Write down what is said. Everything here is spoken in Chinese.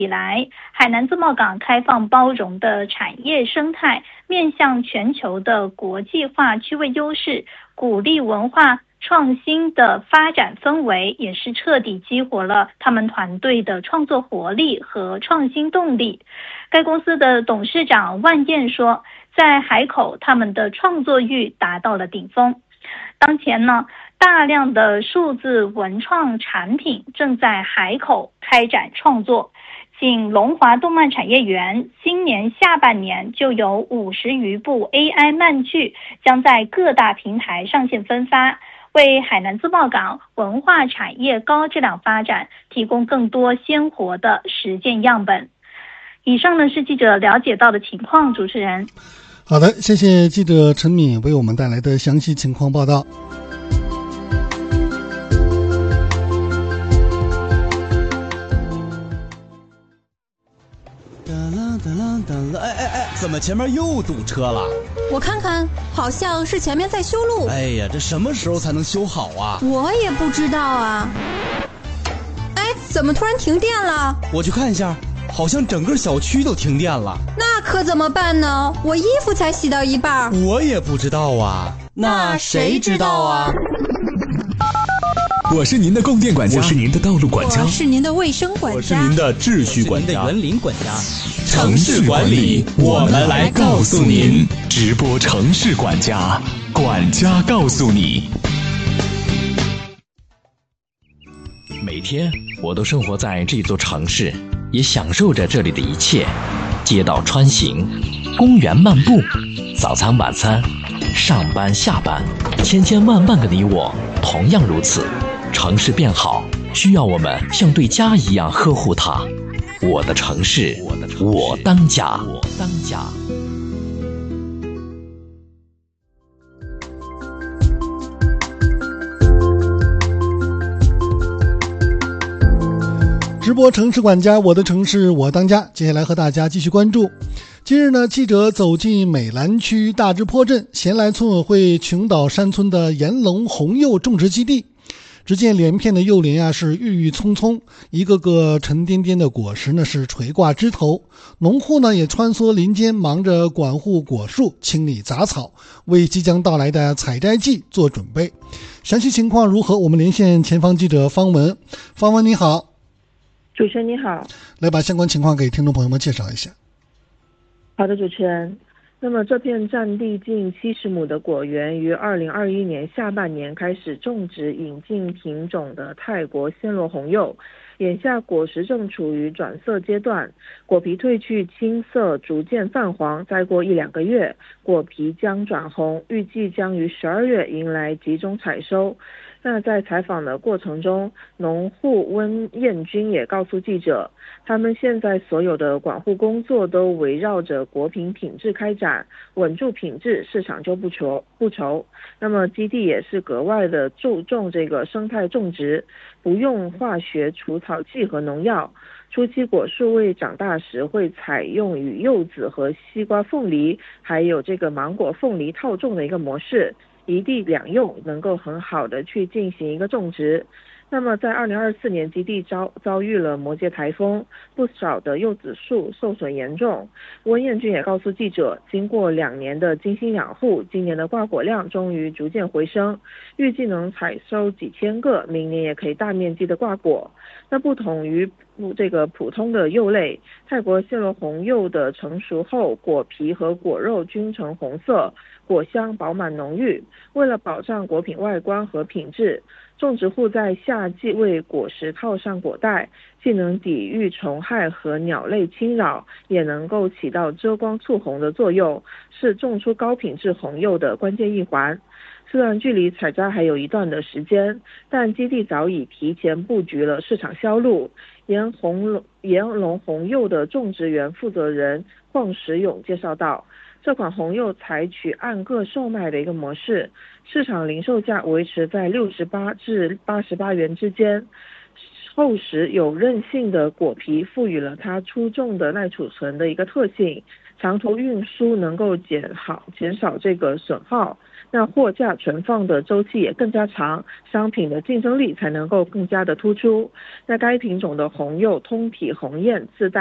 以来，海南自贸港开放包容的产业生态，面向全球的国际化区位优势，鼓励文化创新的发展氛围，也是彻底激活了他们团队的创作活力和创新动力。该公司的董事长万燕说，在海口他们的创作欲达到了顶峰。当前呢，大量的数字文创产品正在海口开展创作。仅龙华动漫产业园今年下半年就有50余部 AI 漫剧将在各大平台上线分发，为海南自贸港文化产业高质量发展提供更多鲜活的实践样本。以上呢是记者了解到的情况，主持人。 好的，谢谢记者陈敏为我们带来的详细情况报道。 怎么前面又堵车了？ 我看看，好像是前面在修路。 哎呀，这什么时候才能修好啊？ 我也不知道啊。哎，怎么突然停电了？ 我去看一下，好像整个小区都停电了。 那可怎么办呢？我衣服才洗到一半。 我也不知道啊。那谁知道啊？ 我是您的供电管家，我是您的道路管家， 我是您的卫生管家， 我是您的秩序管家， 园林管家。 城市管理，我们来告诉您。直播城市管家，管家告诉你。每天我都生活在这座城市，也享受着这里的一切。街道穿行，公园漫步，早餐晚餐，上班下班，千千万万个你我同样如此。城市变好，需要我们像对家一样呵护它。我的城市，我当家。 直播城市管家，我的城市我当家。接下来和大家继续关注。今日呢，记者走进美兰区大直坡镇咸来村委会琼岛山村的岩龙红柚种植基地。只见连片的柚林啊是郁郁葱葱，一个个沉甸甸的果实呢是垂挂枝头。农户呢也穿梭林间，忙着管护果树，清理杂草，为即将到来的采摘季做准备。详细情况如何？我们连线前方记者方文。方文你好。 主持人你好， 来把相关情况给听众朋友们介绍一下。 好的，主持人。那么这片占地近70亩的果园于2021年下半年开始种植引进品种的泰国暹罗红柚，眼下果实正处于转色阶段，果皮褪去青色，逐渐泛黄，再过1-2个月，果皮将转红，预计将于12月迎来集中采收。那在采访的过程中，农户温彦军也告诉记者，他们现在所有的管护工作都围绕着果品质开展，稳住品质，市场就不愁。那么基地也是格外的注重这个生态种植，不用化学除草剂和农药。初期果树未长大时，会采用与柚子和西瓜、凤梨，还有这个芒果、凤梨套种的一个模式。一地两用，能够很好的去进行一个种植。那么在2024年基地遭遇了摩羯台风，不少的柚子树受损严重。温彦军也告诉记者，经过2年的精心养护，今年的挂果量终于逐渐回升，预计能采收几千个，明年也可以大面积的挂果。那不同于这个普通的柚类，泰国暹罗红柚的成熟后，果皮和果肉均呈红色，果香饱满浓郁。为了保障果品外观和品质，种植户在夏季为果实套上果带，既能抵御虫害和鸟类侵扰，也能够起到遮光促红的作用，是种出高品质红柚的关键一环。虽然距离采摘还有一段的时间，但基地早已提前布局了市场销路。岩龙红柚的种植园负责人邝时勇介绍道，这款红柚采取按个售卖的一个模式，市场零售价维持在68至88元之间。 厚实有韧性的果皮赋予了它出众的耐储存的一个特性，长途运输能够减少这个损耗，那货架存放的周期也更加长，商品的竞争力才能够更加的突出。那该品种的红柚通体红艳，自带